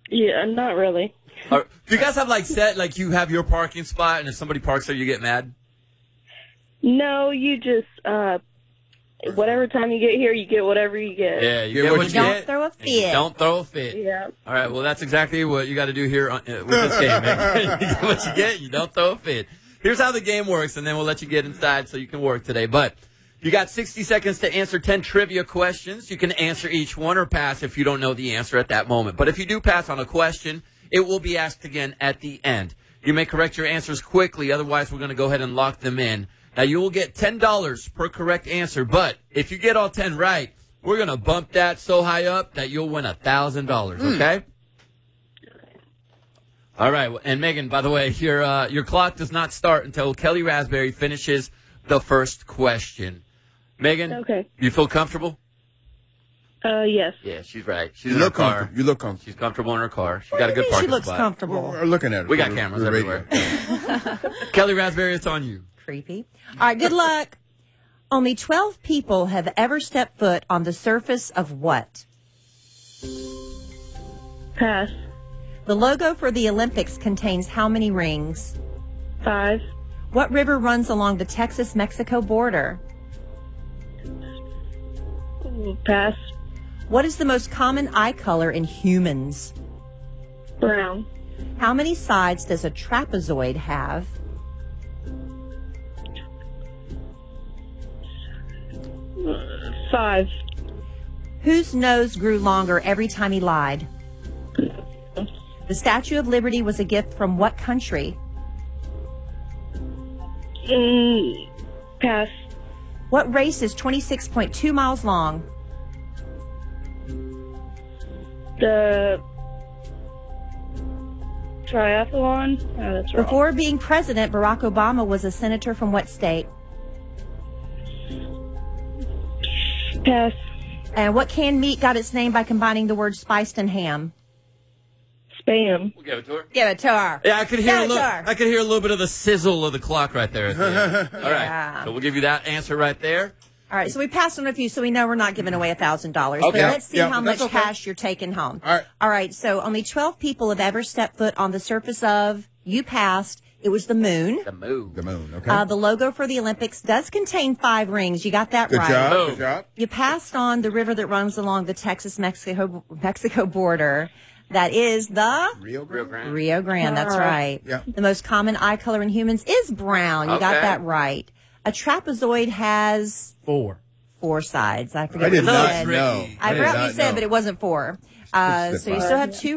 Yeah, not really. Do you guys have set you have your parking spot, and if somebody parks there, you get mad? No, you just whatever time you get here, you get whatever you get. Yeah, you get what you get. Don't throw a fit. Don't throw a fit. Yeah. All right, well, that's exactly what you got to do here with this game, man. You get what you get, you don't throw a fit. Here's how the game works, and then we'll let you get inside so you can work today. But you got 60 seconds to answer 10 trivia questions. You can answer each one or pass if you don't know the answer at that moment. But if you do pass on a question, it will be asked again at the end. You may correct your answers quickly, otherwise we're going to go ahead and lock them in. Now, you will get $10 per correct answer, but if you get all 10 right, we're going to bump that so high up that you'll win $1,000, okay? All right, and Megan, by the way, your clock does not start until Kelly Raspberry finishes the first question. Megan, Okay. you feel comfortable? Yes. Yeah, she's right. She's You in her look car. comfortable. You look comfortable. She's comfortable in her car. She's got a good parking She looks spot. comfortable. We're looking at it. We got cameras everywhere. Kelly Raspberry, it's on you. Creepy. All right, good luck. Only 12 people have ever stepped foot on the surface of what? Pass. The logo for the Olympics contains how many rings? 5. What river runs along the Texas-Mexico border? Pass. What is the most common eye color in humans? Brown. How many sides does a trapezoid have? 5. Whose nose grew longer every time he lied? The Statue of Liberty was a gift from what country? Pass. What race is 26.2 miles long? The triathlon. Oh, that's wrong. Before being president, Barack Obama was a senator from what state? Pass. And what canned meat got its name by combining the words spiced and ham? Spam. We'll give it to her. Give it to her. Yeah, I could hear Give it to her. I could hear a little bit of the sizzle of the clock right there. At the end. All right, Yeah. so we'll give you that answer right there. All right, so we passed on a few, so we know we're not giving away $1,000. Okay. But let's see Yeah, how that's much okay. cash you're taking home. All right. All right, so only 12 people have ever stepped foot on the surface of, you passed, it was the moon. The move. The moon, okay? The logo for the Olympics does contain 5 rings. You got that Good right. job. Oh. Good job. You passed on the river that runs along the Texas-Mexico border. That is the Real Real Grand. Rio Grande. That's right. Yeah. The most common eye color in humans is brown. You got Okay. that right. A trapezoid has 4. 4 sides. I forget I did what you not said. know. I did forgot what not you said, know. but it wasn't 4. It's So you fine. still have 2